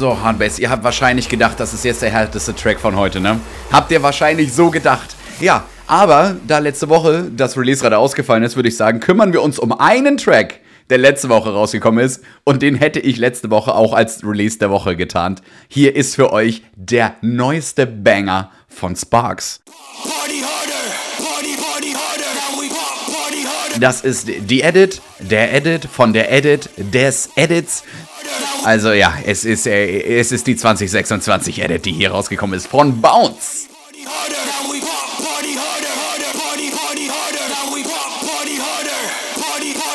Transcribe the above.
So, Hardbass, ihr habt wahrscheinlich gedacht, das ist jetzt der härteste Track von heute, ne? Habt ihr wahrscheinlich so gedacht. Ja, aber da letzte Woche das Release gerade ausgefallen ist, würde ich sagen, kümmern wir uns um einen Track, der letzte Woche rausgekommen ist. Und den hätte ich letzte Woche auch als Release der Woche getarnt. Hier ist für euch der neueste Banger von Sparks. Das ist die Edit, der Edit von der Edit des Edits. Also ja, es ist die 2026 Edit, die hier rausgekommen ist von Bounce.